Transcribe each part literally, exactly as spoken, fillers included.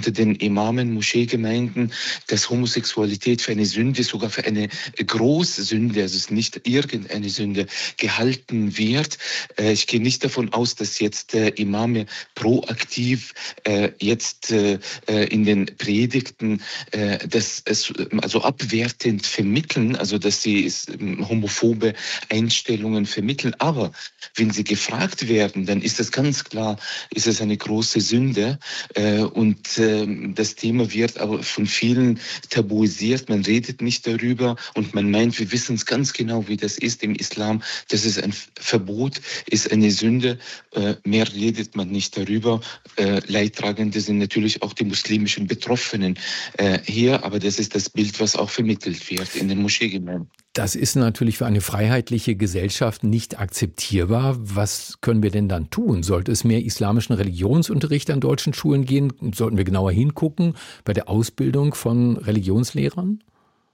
unter den Imamen, Moscheegemeinden, dass Homosexualität für eine Sünde, sogar für eine Großsünde, also es ist nicht irgendeine Sünde, gehalten wird. Äh, ich gehe nicht davon aus, dass jetzt äh, Imame proaktiv äh, jetzt äh, in den Predigten äh, das es, also abwertend vermitteln, also dass sie es, homophobe Einstellungen vermitteln. Aber wenn sie gefragt werden, dann ist das ganz klar, ist es eine große Sünde. Äh, und äh, das Thema wird aber von vielen tabuisiert. Man redet nicht darüber und man meint, wir wissen es ganz genau, wie das ist im Islam. Das ist ein Verbot, ist eine Sünde. Äh, mehr redet man nicht darüber. Äh, Leidtragende sind natürlich auch die muslimischen Betroffenen äh, hier, aber das ist das Bild, was auch vermittelt wird in den Moscheegemeinden. Das ist natürlich für eine freiheitliche Gesellschaft nicht akzeptierbar. Was können wir denn dann tun? Sollte es mehr islamischen Religionsunterricht an deutschen Schulen gehen? Sollten wir genauer hingucken bei der Ausbildung von Religionslehrern?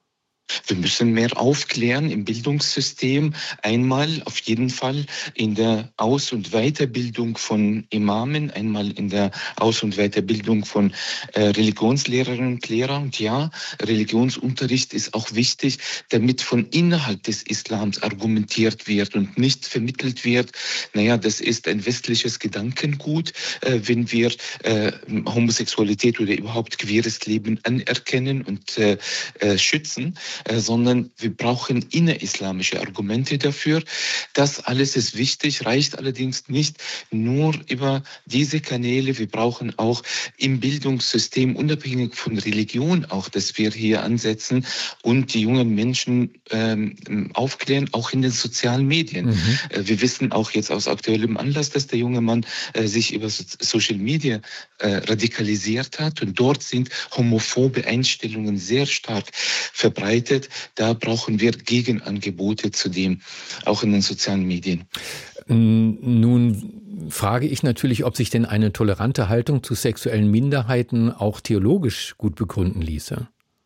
Wir müssen mehr aufklären im Bildungssystem. Einmal auf jeden Fall in der Aus- und Weiterbildung von Imamen, einmal in der Aus- und Weiterbildung von äh, Religionslehrerinnen und Lehrern. Und ja, Religionsunterricht ist auch wichtig, damit von innerhalb des Islams argumentiert wird und nicht vermittelt wird, naja, das ist ein westliches Gedankengut, äh, wenn wir äh, Homosexualität oder überhaupt queeres Leben anerkennen und äh, äh, schützen. Äh, sondern wir brauchen innerislamische Argumente dafür. Das alles ist wichtig, reicht allerdings nicht nur über diese Kanäle. Wir brauchen auch im Bildungssystem, unabhängig von Religion auch, dass wir hier ansetzen und die jungen Menschen ähm, aufklären, auch in den sozialen Medien. Mhm. Äh, wir wissen auch jetzt aus aktuellem Anlass, dass der junge Mann äh, sich über so- Social Media äh, radikalisiert hat und dort sind homophobe Einstellungen sehr stark verbreitet. Da brauchen wir Gegenangebote zu dem, auch in den sozialen Medien. Nun frage ich natürlich, ob sich denn eine tolerante Haltung zu sexuellen Minderheiten auch theologisch gut begründen ließe.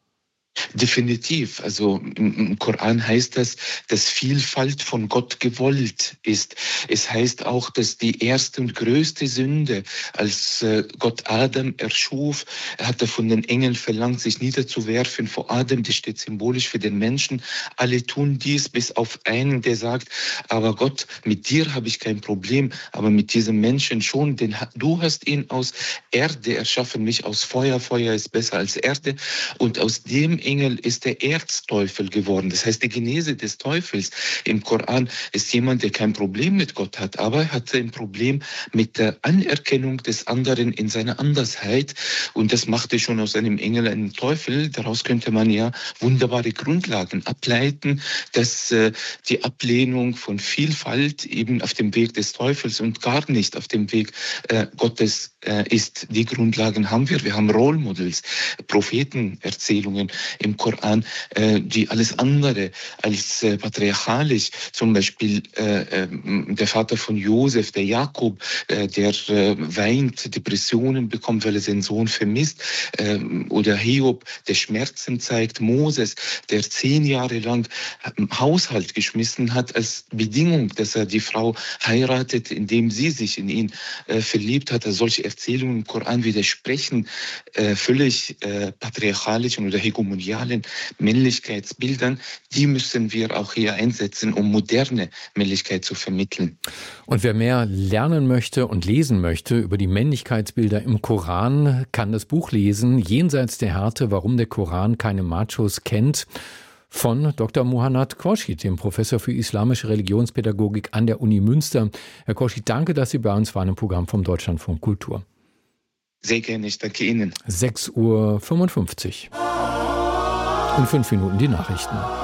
Definitiv. Also im Koran heißt das, dass Vielfalt von Gott gewollt ist. Es heißt auch, dass die erste und größte Sünde, als Gott Adam erschuf, hat er von den Engeln verlangt, sich niederzuwerfen vor Adam. Das steht symbolisch für den Menschen. Alle tun dies, bis auf einen, der sagt, aber Gott, mit dir habe ich kein Problem, aber mit diesem Menschen schon, denn du hast ihn aus Erde erschaffen, mich aus Feuer. Feuer ist besser als Erde. Und aus dem Engel ist der Erzteufel geworden. Das heißt, die Genese des Teufels im Koran ist jemand, der kein Problem mit Gott hat, aber er hat ein Problem mit der Anerkennung des anderen in seiner Andersheit. Und das machte schon aus einem Engel einen Teufel. Daraus könnte man ja wunderbare Grundlagen ableiten, dass äh, die Ablehnung von Vielfalt eben auf dem Weg des Teufels und gar nicht auf dem Weg äh, Gottes äh, ist. Die Grundlagen haben wir. Wir haben Role Models, Prophetenerzählungen im Koran, äh, die alles andere als äh, patriarchalisch, zum Beispiel äh, äh, der Vater von Josef, der Jakob, äh, der äh, weint, Depressionen bekommt, weil er seinen Sohn vermisst, äh, oder Hiob, der Schmerzen zeigt, Moses, der zehn Jahre lang Haushalt geschmissen hat als Bedingung, dass er die Frau heiratet, indem sie sich in ihn äh, verliebt hat. Also solche Erzählungen im Koran widersprechen äh, völlig äh, patriarchalischen oder hegemonialen Männlichkeitsbildern. Die müssen wir auch hier einsetzen, um moderne Männlichkeit zu vermitteln. Und wer mehr lernen möchte und lesen möchte über die Männlichkeitsbilder im Koran, kann das Buch lesen, Jenseits der Härte, warum der Koran keine Machos kennt, von Doktor Muhannad Khorshid, dem Professor für islamische Religionspädagogik an der Uni Münster. Herr Khorshid, danke, dass Sie bei uns waren im Programm vom Deutschlandfunk Kultur. Sehr gerne, ich danke Ihnen. sechs Uhr fünfundfünfzig. In fünf Minuten die Nachrichten.